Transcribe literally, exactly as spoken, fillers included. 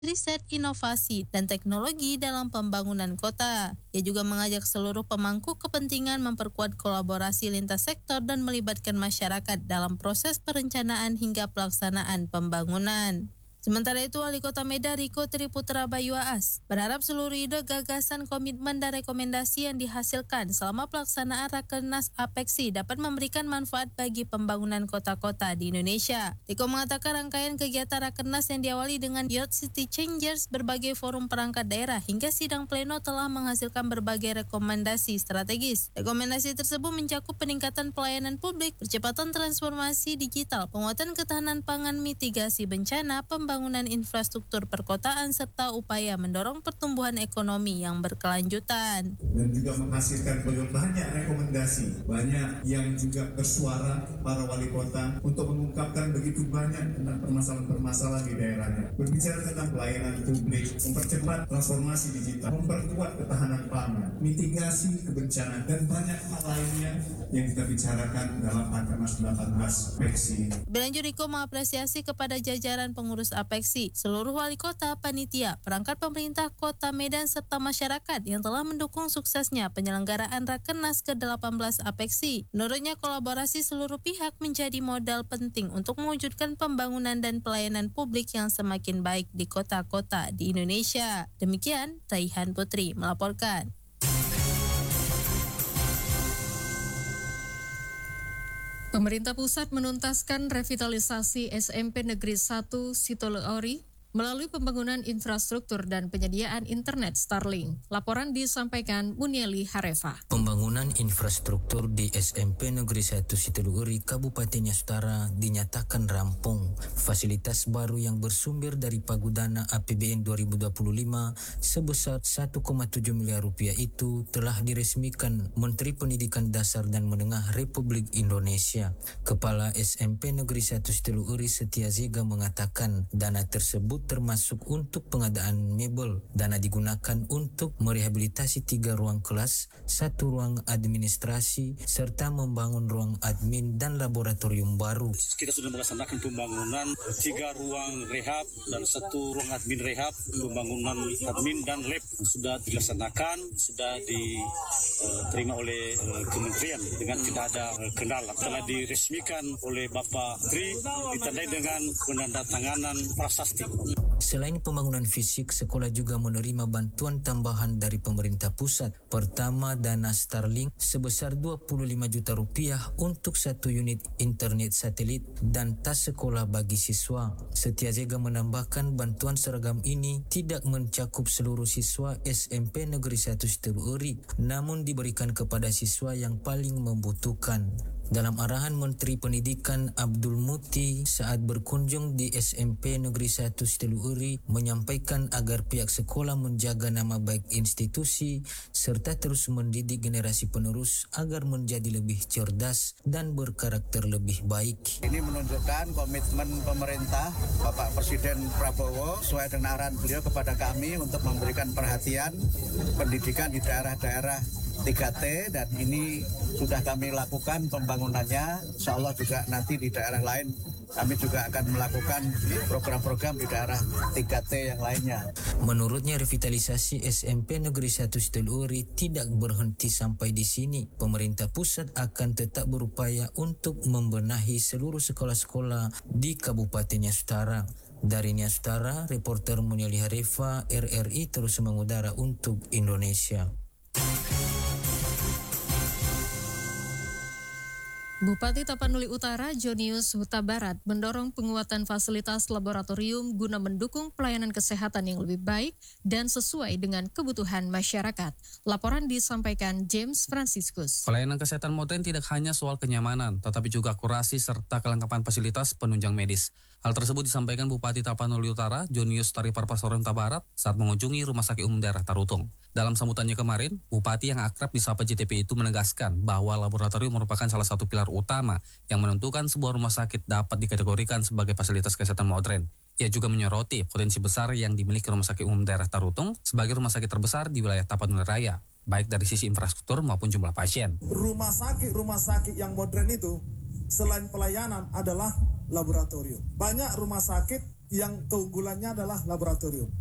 riset, inovasi, dan teknologi dalam pembangunan kota. Ia juga mengajak seluruh pemangku kepentingan memperkuat kolaborasi lintas sektor dan melibatkan masyarakat dalam proses perencanaan hingga pelaksanaan pembangunan. Sementara itu, Wali Kota Medan Riko Triputra Bayuaas berharap seluruh ide, gagasan, komitmen, dan rekomendasi yang dihasilkan selama pelaksanaan Rakernas APEKSI dapat memberikan manfaat bagi pembangunan kota-kota di Indonesia. Riko mengatakan rangkaian kegiatan Rakernas yang diawali dengan Youth City Changers, berbagai forum perangkat daerah, hingga sidang pleno telah menghasilkan berbagai rekomendasi strategis. Rekomendasi tersebut mencakup peningkatan pelayanan publik, percepatan transformasi digital, penguatan ketahanan pangan, mitigasi bencana, pembangunan pembangunan infrastruktur perkotaan, serta upaya mendorong pertumbuhan ekonomi yang berkelanjutan. Dan juga menghasilkan banyak rekomendasi, banyak yang juga bersuara para wali kota untuk mengungkapkan begitu banyak tentang permasalahan-permasalahan di daerahnya. Berbicara tentang pelayanan publik, mempercepat transformasi digital, memperkuat ketahanan pangan, mitigasi kebencanaan, dan banyak hal lainnya yang kita bicarakan dalam Rakernas delapan belas APEKSI. Berlanjut, Riko mengapresiasi kepada jajaran pengurus APEKSI, seluruh wali kota, panitia, perangkat pemerintah kota Medan, serta masyarakat yang telah mendukung suksesnya penyelenggaraan Rakernas ke delapan belas APEKSI. Menurutnya, kolaborasi seluruh pihak menjadi modal penting untuk mewujudkan pembangunan dan pelayanan publik yang semakin baik di kota-kota di Indonesia. Demikian, Raihan Putri melaporkan. Pemerintah pusat menuntaskan revitalisasi S M P Negeri satu Sitoluori melalui pembangunan infrastruktur dan penyediaan internet Starlink. Laporan disampaikan Munieli Harefa. Pembangunan infrastruktur di S M P Negeri satu Sitoluori, Kabupaten Yastara dinyatakan rampung. Fasilitas baru yang bersumber dari pagudana A P B N dua ribu dua puluh lima sebesar satu koma tujuh miliar rupiah itu telah diresmikan Menteri Pendidikan Dasar dan Menengah Republik Indonesia. Kepala S M P Negeri satu Sitoluori Setia Zega mengatakan dana tersebut termasuk untuk pengadaan mebel. Dana digunakan untuk merehabilitasi tiga ruang kelas, satu ruang administrasi, serta membangun ruang admin dan laboratorium baru. Kita sudah melaksanakan pembangunan tiga ruang rehab dan satu ruang admin rehab. Pembangunan admin dan lab sudah dilaksanakan, sudah diterima oleh uh, kementerian dengan tidak ada uh, kendala. Telah diresmikan oleh Bapak Tri, ditandai dengan penandatanganan prasasti. Selain pembangunan fisik, sekolah juga menerima bantuan tambahan dari pemerintah pusat. Pertama, dana Starlink sebesar dua puluh lima juta rupiah untuk satu unit internet satelit dan tas sekolah bagi siswa. Setia Zega menambahkan bantuan seragam ini tidak mencakup seluruh siswa S M P Negeri satu Sitoluori, namun diberikan kepada siswa yang paling membutuhkan. Dalam arahan Menteri Pendidikan Abdul Muti saat berkunjung di S M P Negeri satu Sitoluori menyampaikan agar pihak sekolah menjaga nama baik institusi serta terus mendidik generasi penerus agar menjadi lebih cerdas dan berkarakter lebih baik. Ini menunjukkan komitmen pemerintah Bapak Presiden Prabowo sesuai dengan arahan beliau kepada kami untuk memberikan perhatian pendidikan di daerah-daerah tiga T, dan ini sudah kami lakukan pembangunannya. Insya Allah juga nanti di daerah lain kami juga akan melakukan program-program di daerah tiga T yang lainnya. Menurutnya, revitalisasi S M P Negeri satu Sitoluori tidak berhenti sampai di sini. Pemerintah pusat akan tetap berupaya untuk membenahi seluruh sekolah-sekolah di Kabupaten Yastara. Dari Yastara, reporter Munieli Harefa, R R I terus mengudara untuk Indonesia. Bupati Tapanuli Utara Jonius Huta Barat mendorong penguatan fasilitas laboratorium guna mendukung pelayanan kesehatan yang lebih baik dan sesuai dengan kebutuhan masyarakat. Laporan disampaikan James Franciscus. Pelayanan kesehatan modern tidak hanya soal kenyamanan, tetapi juga akurasi serta kelengkapan fasilitas penunjang medis. Hal tersebut disampaikan Bupati Tapanuli Utara Jonius Taripar Pasaron Huta Barat saat mengunjungi Rumah Sakit Umum Daerah Tarutung. Dalam sambutannya kemarin, Bupati yang akrab disapa J T P itu menegaskan bahwa laboratorium merupakan salah satu pilar utama yang menentukan sebuah rumah sakit dapat dikategorikan sebagai fasilitas kesehatan modern. Ia juga menyoroti potensi besar yang dimiliki Rumah Sakit Umum Daerah Tarutung sebagai rumah sakit terbesar di wilayah Tapanuli Raya, baik dari sisi infrastruktur maupun jumlah pasien. Rumah sakit-rumah sakit yang modern itu selain pelayanan adalah laboratorium. Banyak rumah sakit yang keunggulannya adalah laboratorium.